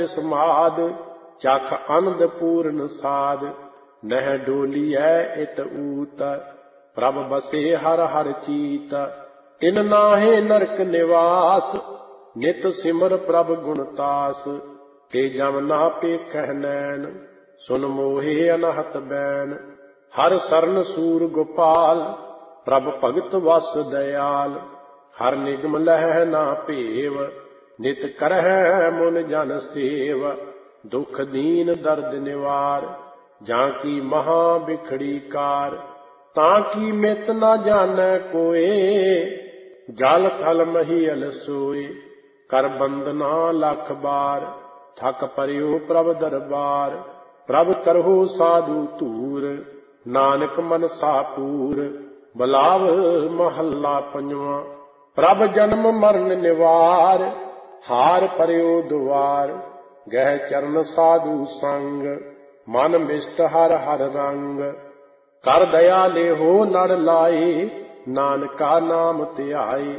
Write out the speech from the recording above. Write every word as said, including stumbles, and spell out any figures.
ਸਮਾਦ ਚਖ ਅਨੰਦ ਪੂਰਨ ਸਾਧ ਨਹਿ ਡੋਲੀਐ ਇਤ ਊਤ ਪ੍ਰਭ ਬਸੇ ਹਰ ਹਰ ਚੀਤ ਤਿਨ ਨਾਹੇ ਨਰਕ ਨਿਵਾਸ ਨਿਤ ਸਿਮਰ ਪ੍ਰਭ ਗੁਣ ਤਾਸ ਤੇ ਜਮ ਨਾ ਪੇਖਹਿ ਨੈਣ ਸੁਨ ਮੋਹੇ ਅਨਹਤ ਬੈਨ ਹਰ ਸਰਨ ਸੂਰ ਗੋਪਾਲ ਪ੍ਰਭ ਭਗਤ ਵਸ ਦਇਆਲ ਹਰ ਨਿਗਮ ਲਹਿ ਨਾ ਭੇਵ ਨਿਤ ਕਰਹਿ ਮੁਨ ਜਨ ਸੇਵ ਦੁਖ ਦੀਨ ਦਰਦ ਨਿਵਾਰ ਜਾਂ ਕੀ ਮਹਾ ਬਿਖੜੀ ਕਾਰ ਤਾਂ ਕੀ ਮਿਤ ਨਾ ਜਾਣੈ ਕੋਏ ਜਲ ਥਲ ਮਹੀਲ ਸੋਏ ਕਰ ਬੰਦਨਾ ਲਖ ਬਾਰ ਥਕ ਪਰਿਓ ਪ੍ਰਭ ਦਰਬਾਰ ਪ੍ਰਭ ਕਰਹੁ ਸਾਧੂ ਧੂਰ ਨਾਨਕ ਮਨਸਾ ਪੂਰ ਬਲਾਵ ਮਹੱਲਾ ਪੰਜਵਾਂ ਪ੍ਰਭ ਜਨਮ ਮਰਨ ਨਿਵਾਰ ਹਾਰ ਪਰਿਓ ਦੁਆਰ ਗਹਿ ਚਰਨ ਸਾਧੂ ਸੰਗ ਮਨ ਮਿਸ਼ਟ ਹਰ ਹਰ ਰੰਗ ਕਰ ਦਇਆ ਲੇਹੋ ਨਰ ਲਾਏ ਨਾਨਕਾ ਨਾਮ ਧਿਆਏ